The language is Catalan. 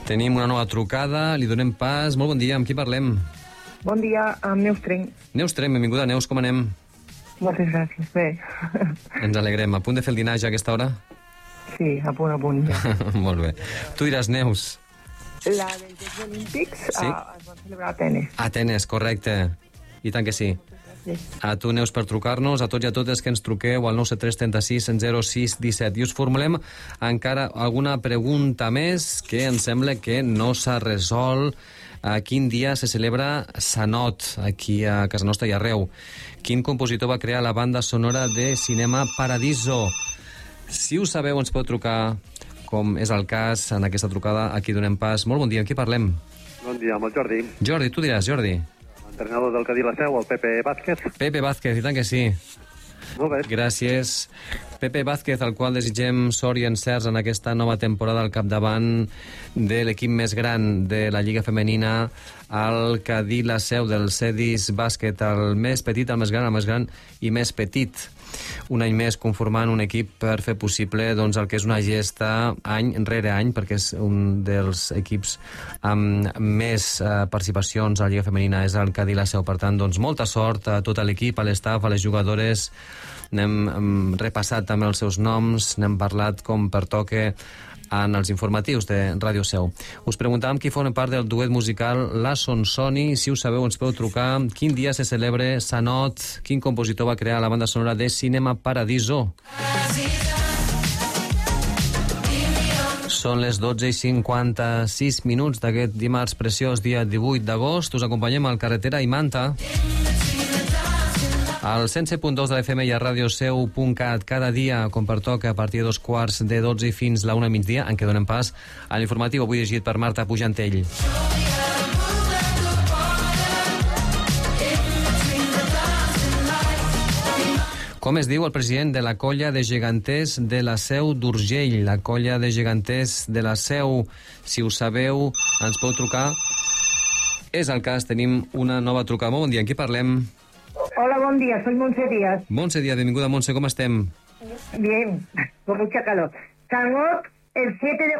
Tenim una nova trucada, li donem pas. Molt bon dia, amb qui parlem? Bon dia, amb Neus Trem. Neus Trem, benvinguda. Neus, com anem? Moltes gràcies, bé. Ens alegrem. A punt de fer el dinar ja a aquesta hora? Sí, a punt. Ja. Molt bé. Tu diràs, Neus. La dels Jocs Olímpics Sí? es van celebrar a Atenes. Atenes, correcte. I tant que sí. Sí. A tu, Neus, per trucar-nos, a tots i a totes que ens truqueu al 973 36 06 17. I us formulem encara alguna pregunta més que em sembla que no s'ha resolt. A quin dia se celebra Sanot, aquí a casa nostra i arreu? Quin compositor va crear la banda sonora de Cinema Paradiso? Si ho sabeu, ens podeu trucar, com és el cas en aquesta trucada. Aquí donem pas. Molt bon dia, amb qui parlem? Bon dia, amb el Jordi, Jordi, tu diràs, Jordi. entrenador del Cadí la Seu, el Pepe Vázquez. Pepe Vázquez, i tant que sí. Molt bé. Gràcies. Pepe Vázquez, al qual desitgem sort i encerts en aquesta nova temporada al capdavant de l'equip més gran de la Lliga Femenina, el Cadí la Seu del Cedis Bàsquet, el més petit, el més gran i més petit. Un any més conformant un equip per fer possible doncs, el que és una gesta any rere any, perquè és un dels equips amb més participacions a la Lliga Femenina, és el Cadí la Seu. Per tant, doncs, molta sort a tot l'equip, a l'estaf, a les jugadores. N'hem repassat també els seus noms, n'hem parlat com pertoca en els informatius de Ràdio Seu. Us preguntàvem qui forma part del duet musical La Sonsoni. Si ho sabeu, ens podeu trucar. Quin dia se celebra Sanot? Quin compositor va crear la banda sonora de Cinema Paradiso? Són les 12:56 d'aquest dimarts preciós, dia 18 d'agost. Us acompanyem al Carretera i Manta, al 107.2 de l'FM i a radioseu.cat, cada dia, com pertoca, a partir de 2:15 i fins la 1 migdia, en què donem pas a l'informatiu, avui llegit per Marta Pujantell. Com es diu el president de la colla de geganters de la Seu d'Urgell? La colla de geganters de la Seu. Si ho sabeu, ens podeu trucar. És el cas, tenim una nova trucada. Molt bon dia, en qui parlem? Hola, buen día, soy Montse Díaz. Montse Díaz, benvinguda, Montse, com estem? Bien, con mucha calor. Sanot, el 7 de